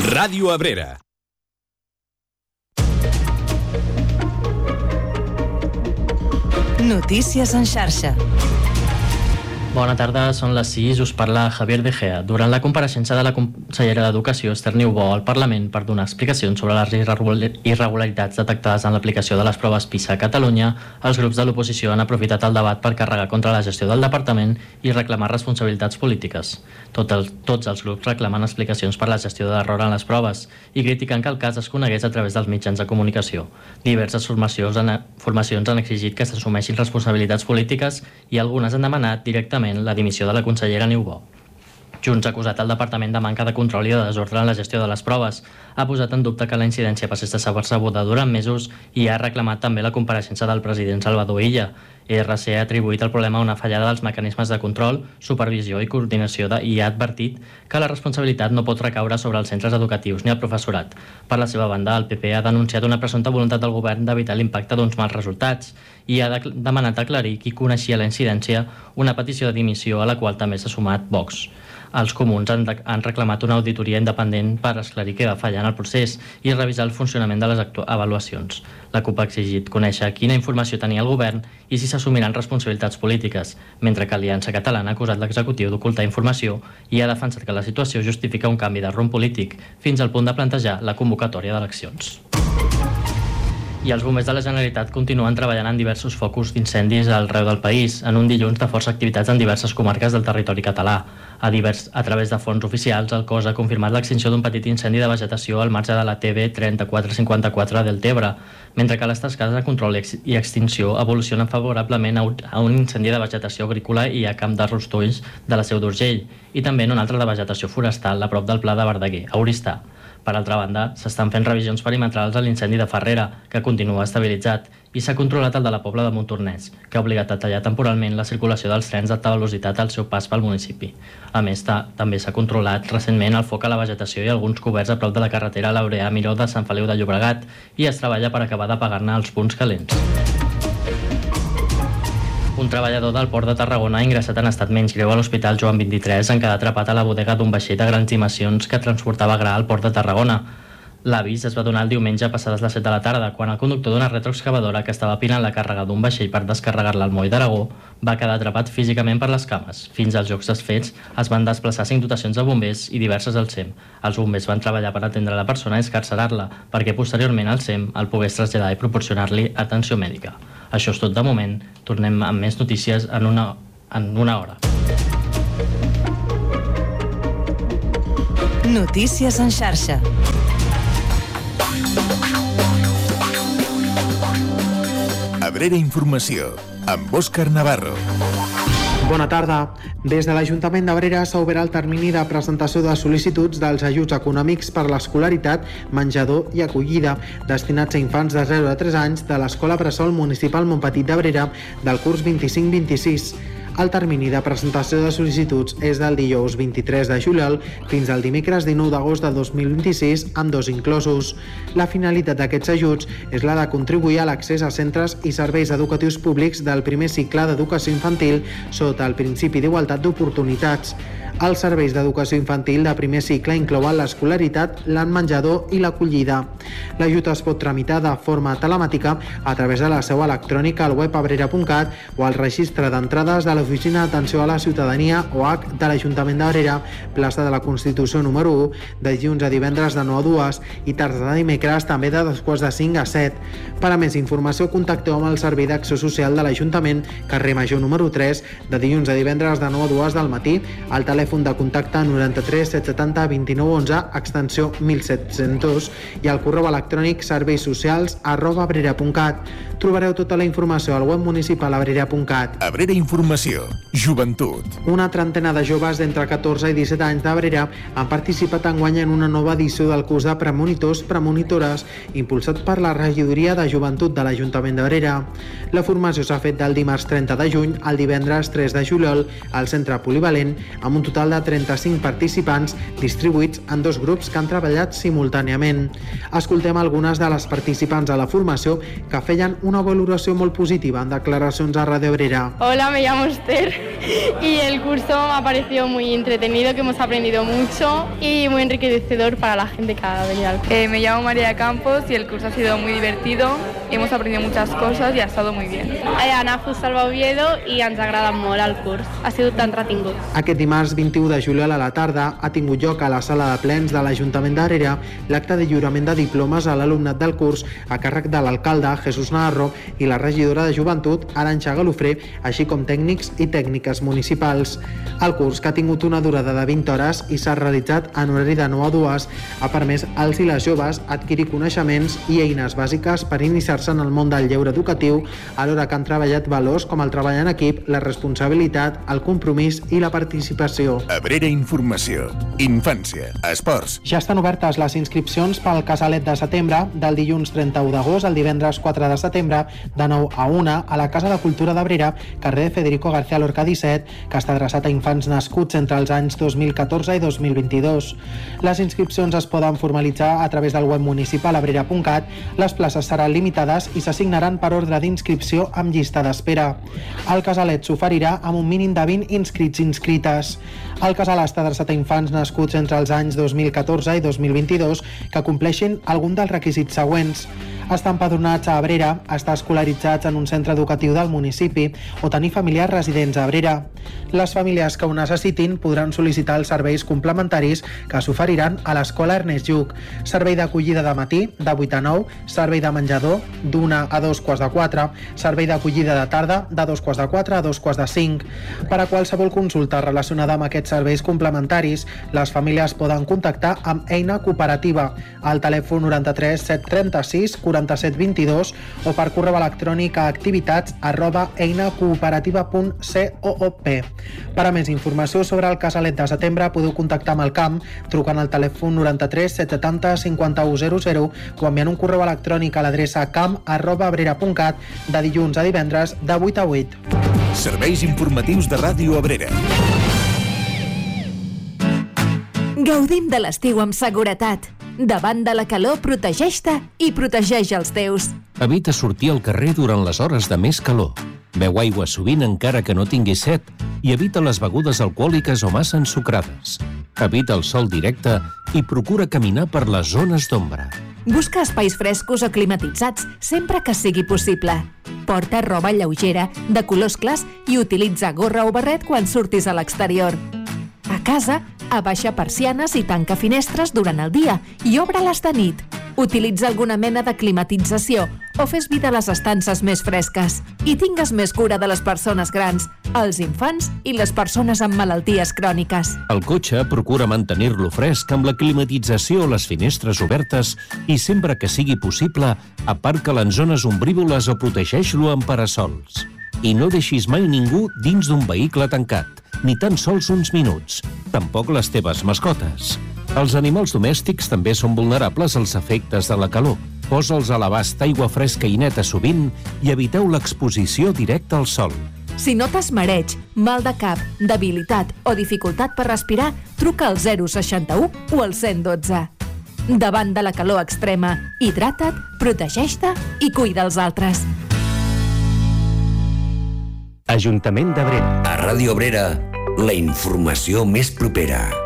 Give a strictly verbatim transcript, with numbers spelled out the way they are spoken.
Ràdio Abrera. Notícies en xarxa. Bona tarda, són les sis, us parla Javier De Gea. Durant la compareixença de la consellera d'Educació, Esther Niubó, al Parlament per donar explicacions sobre les irregularitats detectades en l'aplicació de les proves PISA a Catalunya, els grups de l'oposició han aprofitat el debat per carregar contra la gestió del departament i reclamar responsabilitats polítiques. Tot el, tots els grups reclamen explicacions per la gestió de l'error en les proves i critiquen que el cas es conegués a través dels mitjans de comunicació. Diverses formacions han, formacions han exigit que s'assumeixin responsabilitats polítiques i algunes han demanat directament la dimissió de la consellera Niubó. Junts ha acusat el departament de manca de control i de desordre en la gestió de les proves. Ha posat en dubte que la incidència passés de percebuda durant mesos i ha reclamat també la compareixença del president Salvador Illa. E R C ha atribuït el problema a una fallada dels mecanismes de control, supervisió i coordinació de, i ha advertit que la responsabilitat no pot recaure sobre els centres educatius ni el professorat. Per la seva banda, el P P ha denunciat una presumpta voluntat del govern d'evitar l'impacte d'uns mals resultats i ha de, demanat aclarir qui coneixia la incidència, una petició de dimissió a la qual també s'ha sumat Vox. Els comuns han, de, han reclamat una auditoria independent per esclarir què va fallar en el procés i revisar el funcionament de les avaluacions. La CUP ha exigit conèixer quina informació tenia el govern i si s'assumiran responsabilitats polítiques, mentre que Aliança Catalana ha acusat l'executiu d'ocultar informació i ha defensat que la situació justifica un canvi de rumb polític fins al punt de plantejar la convocatòria d'eleccions. I els bombers de la Generalitat continuen treballant en diversos focus d'incendis arreu del país, en un dilluns de força activitats en diverses comarques del territori català. A, divers, a través de fonts oficials, el cos ha confirmat l'extinció d'un petit incendi de vegetació al marge de la T B trenta-quatre cinquanta-quatre del Tebre, mentre que les tasques de control i extinció evolucionen favorablement a un incendi de vegetació agrícola i a camp de rostolls de la Seu d'Urgell, i també en un altre de vegetació forestal a prop del Pla de Verdaguer, a Oristà. Per altra banda, s'estan fent revisions perimetrals a l'incendi de Farrera, que continua estabilitzat, i s'ha controlat el de la Pobla de Montornès, que ha obligat a tallar temporalment la circulació dels trens d'alta velocitat al seu pas pel municipi. A més, també s'ha controlat recentment el foc a la vegetació i alguns coberts a prop de la carretera Laureà-Miró de Sant Feliu de Llobregat i es treballa per acabar d'apagar-ne els punts calents. Un treballador del Port de Tarragona ha ingressat en estat menys greu a l'Hospital Joan vint-i-tres en quedar atrapat a la bodega d'un vaixell de grans dimensions que transportava gra al Port de Tarragona. L'avís es va donar el diumenge passades les set de la tarda, quan el conductor d'una retroexcavadora que estava pinant la càrrega d'un vaixell per descarregar-la al moll d'Aragó va quedar atrapat físicament per les cames. Fins als llocs dels fets es van desplaçar cinc dotacions de bombers i diverses al S E M. Els bombers van treballar per atendre la persona i escarcerar-la, perquè posteriorment el S E M el pogués traslladar i proporcionar-li atenció mèdica. Això és tot de moment. Tornem amb més notícies en una, en una hora. Notícies en xarxa. Abrera Informació, amb Òscar Navarro. Bona tarda. Des de l'Ajuntament d'Abrera s'ha obert el termini de presentació de sol·licituds dels ajuts econòmics per l'escolaritat, menjador i acollida destinats a infants de zero a tres anys de l'Escola Bressol Municipal Montpetit d'Abrera del curs vint-i-cinc vint-i-sis. El termini de presentació de sol·licituds és del dijous vint-i-tres de juliol fins al dimecres dinou d'agost de dos mil vint-i-sis, amb dos inclosos. La finalitat d'aquests ajuts és la de contribuir a l'accés a centres i serveis educatius públics del primer cicle d'educació infantil sota el principi d'igualtat d'oportunitats. Els serveis d'educació infantil de primer cicle inclouen l'escolaritat, el menjador i l'acollida. L'ajut es pot tramitar de forma telemàtica a través de la seu electrònica al web abrera punt cat o al registre d'entrades de l'Oficina d'Atenció a la Ciutadania O H de l'Ajuntament d'Abrera, plaça de la Constitució número u, de dilluns a divendres de nou a dues i tarda de dimecres també de dos quarts de cinc a set. Per a més informació, contacteu amb el Servei d'Acció Social de l'Ajuntament, carrer Major número tres, de dilluns a divendres de nou a dues del matí, al telèfon de contacte noranta-tres set setanta vint-i-nou onze, extensió mil set-cents, i al correu electrònic serveissocials arroba abrera punt cat. Trobareu tota la informació al web municipal abrera punt cat. Abrera Informació, joventut. Una trentena de joves d'entre catorze i disset anys d'Abrera han participat enguany en una nova edició del curs de premonitors premonitores impulsat per la regidoria de joventut de l'Ajuntament d'Abrera. La formació s'ha fet del dimarts trenta de juny al divendres tres de juliol al centre polivalent, amb un total de trenta-cinc participants distribuïts en dos grups que han treballat simultàniament. Escoltem algunes de les participants de la formació que feien una una valoració molt positiva en declaracions a Radio Obrera. Hola, me llamo Esther y el curso me ha parecido muy entretenido, que hemos aprendido mucho y muy enriquecedor para la gente que ha venido al curso. Eh, me llamo María Campos y el curso ha sido muy divertido, hemos aprendido muchas cosas y ha estado muy bien. He anat a Futsal Oviedo i ens ha agradat molt el curs. Ha sigut entretingut. Aquest dimarts vint-i-u de juliol a la tarda ha tingut lloc a la sala de plens de l'Ajuntament d'Abrera l'acte de lliurament de diplomes a l'alumnat del curs a càrrec de l'alcalde Jesús Navarro i la regidora de Joventut Arantxa Galofré, així com tècnics i tècniques municipals. El curs, que ha tingut una durada de vint hores i s'ha realitzat en horari de nou a dues, ha permès als i les joves adquirir coneixements i eines bàsiques per iniciar-se en el món del lleure educatiu, alhora que han treballat valors com el treball en equip, la responsabilitat, el compromís i la participació. Abrera Informació. Infància. Esports. Ja estan obertes les inscripcions pel Casalet de setembre, del dilluns trenta-u d'agost al divendres quatre de setembre, de nou a una, a la Casa de Cultura d'Abrera, carrer Federico García Lorca disset, que està adreçat a infants nascuts entre els anys dos mil catorze i dos mil vint-i-dos. Les inscripcions es poden formalitzar a través del web municipal abrera punt cat, les places seran limitades i s'assignaran per ordre d'inscripció amb llista d'espera. El Casalet s'oferirà amb un mínim de vint inscrits i inscrites. El casal està adreçat a infants nascuts entre els anys dos mil catorze i dos mil vint-i-dos que compleixin algun dels requisits següents: estar empadronats a Abrera, estar escolaritzats en un centre educatiu del municipi o tenir familiars residents a Abrera. Les famílies que ho necessitin podran sol·licitar els serveis complementaris que s'oferiran a l'Escola Ernest Lluch: servei d'acollida de matí, de vuit a nou, servei de menjador, d'una a dos quarts de quatre, servei d'acollida de tarda, de dos quarts de quatre a dos quarts de cinc. Per a qualsevol consulta relacionada amb aquests serveis complementaris, les famílies poden contactar amb Eina Cooperativa al telèfon noranta-tres set trenta-sis quaranta-set vint-i-dos o per correu electrònic a activitats arroba einacooperativa punt coop. Per a més informació sobre el Casalet de setembre podeu contactar amb el camp trucant al telèfon noranta-tres set setanta cinquanta-u zero zero o enviant un correu electrònic a l'adreça camp arroba abrera punt cat de dilluns a divendres de vuit a vuit. Serveis informatius de Ràdio Abrera. Gaudim de l'estiu amb seguretat. Davant de la calor, protegeix-te i protegeix els teus. Evita sortir al carrer durant les hores de més calor. Beu aigua sovint encara que no tinguis set i evita les begudes alcohòliques o massa ensucrades. Evita el sol directe i procura caminar per les zones d'ombra. Busca espais frescos o climatitzats sempre que sigui possible. Porta roba lleugera, de colors clars i utilitza gorra o barret quan surtis a l'exterior. A casa, abaixa persianes i tanca finestres durant el dia i obre-les de nit. Utilitza alguna mena de climatització o fes vida a les estances més fresques. I tingues més cura de les persones grans, els infants i les persones amb malalties cròniques. El cotxe procura mantenir-lo fresc amb la climatització o les finestres obertes i sempre que sigui possible, aparca-lo en zones ombrívoles o protegeix-lo amb parasols. I no deixis mai ningú dins d'un vehicle tancat, ni tan sols uns minuts, tampoc les teves mascotes. Els animals domèstics també són vulnerables als efectes de la calor. Posa'ls a l'abast aigua fresca i neta sovint i eviteu l'exposició directa al sol. Si notes mareig, mal de cap, debilitat o dificultat per respirar, truca al zero seixanta-u o al cent dotze. Davant de la calor extrema, hidrata't, protegeix-te i cuida els altres. Ajuntament d'Abrera. A Ràdio Abrera, la informació més propera.